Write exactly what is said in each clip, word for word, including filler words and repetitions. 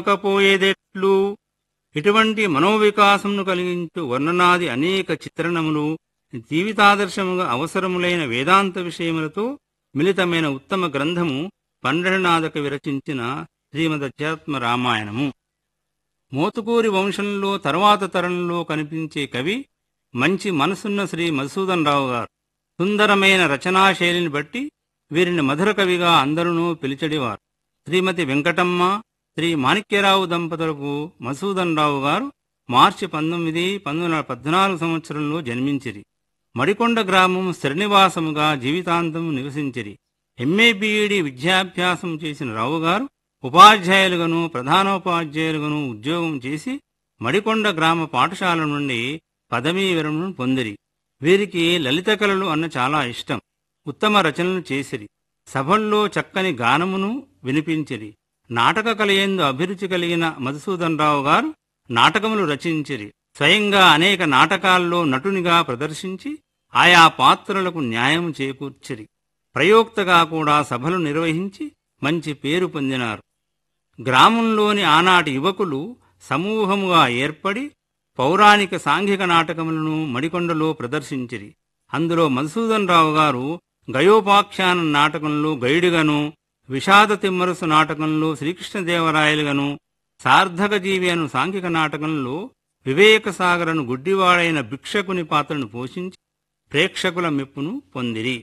కపోయేదెట్లు. ఇటువంటి మనోవికాసమును కలిగించు వర్ణనాది అనేక చిత్రణములు జీవితాదర్శముగా అవసరములైన వేదాంత విషయములతో మిళితమైన ఉత్తమ గ్రంథము పండరనాథ కవి రచించిన శ్రీమదధ్యాత్మ రామాయణము. మోతుకూరి వంశంలో తరువాత తరంలో కనిపించే కవి మంచి మనసున్న శ్రీ మధుసూదన్ రావు గారు. సుందరమైన రచనాశైలిని బట్టి వీరిని మధుర కవిగా అందరూ పిలిచెడివారు. శ్రీమతి వెంకటమ్మ, శ్రీ మాణిక్యరావు దంపతులకు మధుసూదన్ రావు గారు మార్చి పంతొమ్మిది పంతొమ్మిది వందల పద్నాలుగు సంవత్సరంలో జన్మించిరి. మడికొండ గ్రామం స్థిరనివాసముగా జీవితాంతం నివసించిరి. ఎంఏ బిఈడి విద్యాభ్యాసం చేసిన రావు గారు ఉపాధ్యాయులుగాను ప్రధానోపాధ్యాయులుగాను ఉద్యోగం చేసి మడికొండ గ్రామ పాఠశాల నుండి పదవీ విరమణ పొందిరి. వీరికి లలిత కళలు అన్న చాలా ఇష్టం. ఉత్తమ రచనలు చేసిరి. సభల్లో చక్కని గానమును వినిపించిరి. నాటక కళయందు అభిరుచి కలిగిన మధుసూదన్ రావు గారు నాటకములు రచించిరి. స్వయంగా అనేక నాటకాల్లో నటునిగా ప్రదర్శించి ఆయా పాత్రలకు న్యాయం చేకూర్చిరి. ప్రయోక్తగా కూడా సభలు నిర్వహించి మంచి పేరు పొందినారు. గ్రామంలోని ఆనాటి యువకులు సమూహముగా ఏర్పడి పౌరాణిక సాంఘిక నాటకములను మడికొండలో ప్రదర్శించిరి. అందులో మధుసూదన్ రావు గారు గయోపాఖ్యాన నాటకంలో గైడుగను, విషాద తిమ్మరసు నాటకంలో శ్రీకృష్ణదేవరాయలుగను, సార్థకజీవి అను సాంఘిక నాటకంలో వివేకసాగరను గుడ్డివాడైన భిక్షకుని పాత్రను పోషించి ప్రేక్షకుల మెప్పును పొందిరి.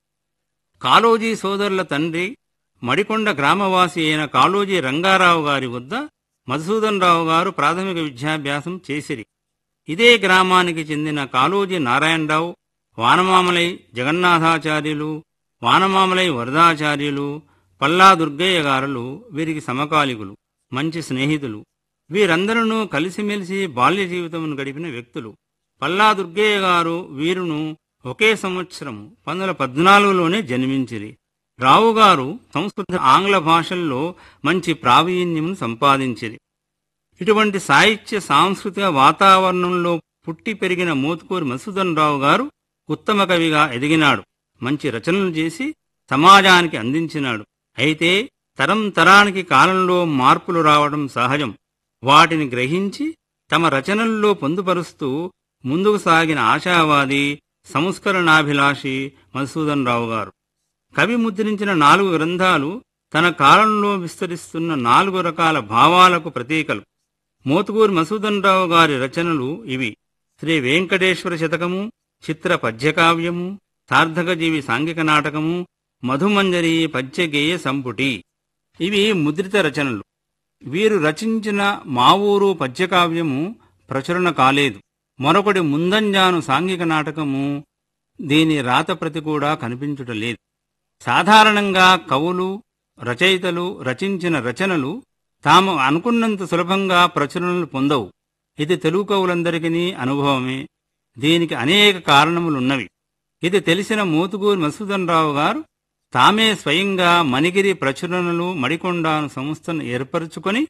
కాళోజీ సోదరుల తండ్రి మడికొండ గ్రామవాసి అయిన కాళోజీ రంగారావు గారి వద్ద మధుసూదన్ రావు గారు ప్రాథమిక విద్యాభ్యాసం చేసిరి. ఇదే గ్రామానికి చెందిన కాళోజీ నారాయణరావు, వానమామలై జగన్నాథాచార్యులు, వానమామలై వరదాచార్యులు, పల్లా దుర్గయ్య గారులు వీరికి సమకాలికులు, మంచి స్నేహితులు. వీరందరూ కలిసిమెలిసి బాల్య జీవితమును గడిపిన వ్యక్తులు. పల్లా దుర్గయ్య గారు వీరును ఒకే సంవత్సరం పంతొమ్మిది వందల పద్నాలుగులోనే జన్మించిరి. రావుగారు సంస్కృత ఆంగ్ల భాషల్లో మంచి ప్రావీణ్యమును సంపాదించిరి. ఇటువంటి సాహిత్య సాంస్కృతిక వాతావరణంలో పుట్టి పెరిగిన మోతుకూరి మధుసూదన్ రావు గారు ఉత్తమ కవిగా ఎదిగినాడు. మంచి రచనలు చేసి సమాజానికి అందించినాడు. అయితే తరం తరానికి కాలంలో మార్పులు రావడం సహజం. వాటిని గ్రహించి తమ రచనల్లో పొందుపరుస్తూ ముందుకు సాగిన ఆశావాది, సంస్కరణాభిలాషి మధుసూదన్ రావు గారు. కవి ముద్రించిన నాలుగు గ్రంథాలు తన కాలంలో విస్తరిస్తున్న నాలుగు రకాల భావాలకు ప్రతీకలు. మోతుకూరి మధుసూదన్ రావు గారి రచనలు ఇవి: శ్రీ వెంకటేశ్వర శతకము, చిత్ర పద్యకావ్యము, సార్థకజీవి సాంఘిక నాటకము, మధుమంజరి పద్యగేయ సంపుటి. ఇవి ముద్రిత రచనలు. వీరు రచించిన మా ఊరు పద్యకావ్యము ప్రచురణ కాలేదు. మరొకటి ముందంజాను సాంఘిక నాటకము, దీని రాతప్రతి కూడా కనిపించుటలేదు. సాధారణంగా కవులు, రచయితలు రచించిన రచనలు తాము అనుకున్నంత సులభంగా ప్రచురణలు పొందవు. ఇది తెలుగు కవులందరికీ అనుభవమే. దీనికి అనేక కారణములున్నవి. ఇది తెలిసిన మోతుకూరి మధుసూదన్ రావు గారు తామే స్వయంగా మణిగిరి ప్రచురణలు మడికొండ సంస్థను ఏర్పరచుకొని